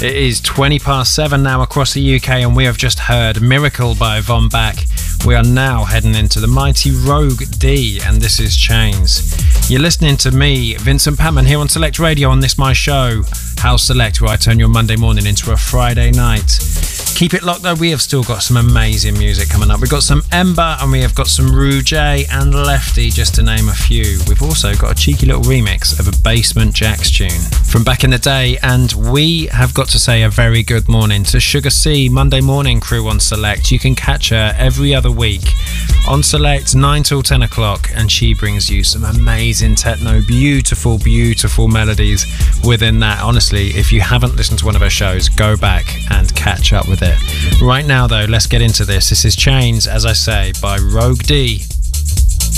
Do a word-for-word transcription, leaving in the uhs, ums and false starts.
It is twenty past seven now across the U K, and we have just heard Miracle by Von Bach. We are now heading into the mighty Rogue D, and this is Chains. You're listening to me, Vincent Patman, here on Select Radio on this my show, House Select, where I turn your Monday morning into a Friday night. Keep it locked though, we have still got some amazing music coming up. We've got some Ember and we have got some Rouget and Lefty, just to name a few. We've also got a cheeky little remix of a Basement Jaxx tune from back in the day, and we have got to say a very good morning to Sugar C, Monday morning crew on Select. You can catch her every other week on Select, nine till ten o'clock, and she brings you some amazing techno, beautiful, beautiful melodies within that. Honestly, if you haven't listened to one of her shows, go back and catch up with it. Right now though, let's get into this. This is Chains, as I say, by Rogue D.